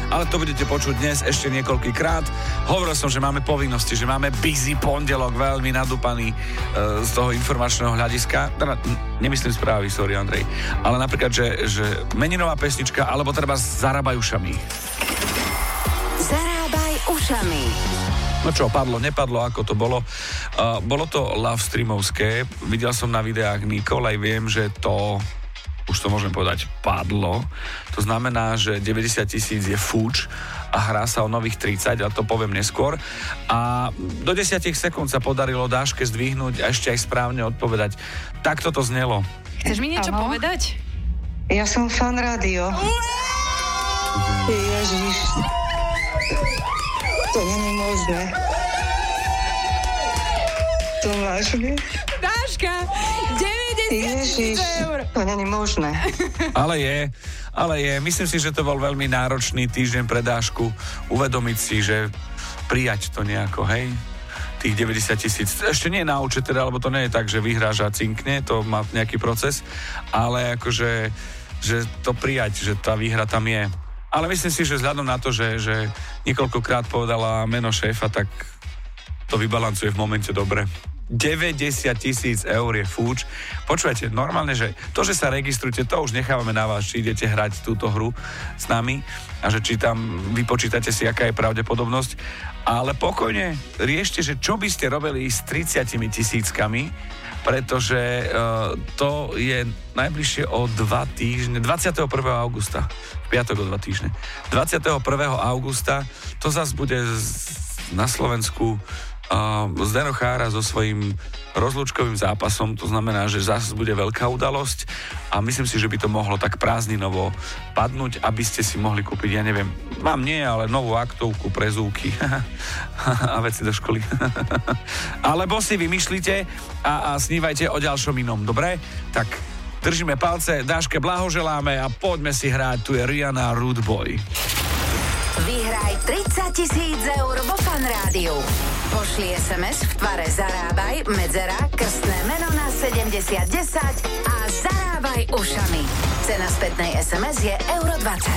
ale to budete počuť dnes ešte niekoľkýkrát. Hovoril som, že máme povinnosti, že máme busy pondelok, veľmi nadúpaný z toho informačného hľadiska. Nemyslím správy, sorry Andrej. Ale napríklad, že meninová pesnička, alebo treba Zarábaj ušami. Zarábaj ušami. No čo, padlo, nepadlo, ako to bolo. Bolo to love streamovské. Videl som na videách Nikol, aj viem, že to, už to môžem povedať, padlo. To znamená, že 90 000 je fúč a hrá sa o nových 30, a to poviem neskôr. A do 10 sekúnd sa podarilo Dáške zdvihnúť a ešte aj správne odpovedať. Takto to znelo. Chceš mi niečo povedať? Ja som fan rádio. Ježiš. To nie je možné. To vážne? Dáška, 90 000 eur. To nie je možné. Ale je. Myslím si, že to bol veľmi náročný týždeň pre Dášku. Uvedomiť si, že prijať to nejako, hej? Tých 90 000. Ešte nie na účet teda, lebo to nie je tak, že vyhráš a cinkne, to má nejaký proces, ale akože, že to prijať, že tá výhra tam je. Ale myslím si, že vzhľadom na to, že niekoľkokrát povedala meno šéfa, tak to vybalancuje v momente dobre. 90 000 eur je fúč. Počúvajte, normálne, že to, že sa registrujete, to už nechávame na vás, či idete hrať túto hru s nami a že či tam vypočítate si, aká je pravdepodobnosť. Ale pokojne riešte, že čo by ste robili s 30 000, pretože to je najbližšie o 2 týždne, 21. augusta, v piatok o 2 týždne. 21. augusta to zase bude na Slovensku Zdeno Chára so svojím rozlúčkovým zápasom, to znamená, že zase bude veľká udalosť a myslím si, že by to mohlo tak prázdninovo padnúť, aby ste si mohli kúpiť, ja neviem, mám nie, ale novú aktovku pre zúky a veci do školy. Alebo si vymýšlite a snívajte o ďalšom inom, dobre? Tak držíme palce, Dáške blahoželáme a poďme si hrať, tu je Rihanna Rude Boy. Vyhraj 30 000 eur vo Fan Rádiu. Pošli SMS v tvare Zarábaj, medzera, krstné meno na 7010 a zarábaj ušami. Cena spätnej SMS je €20.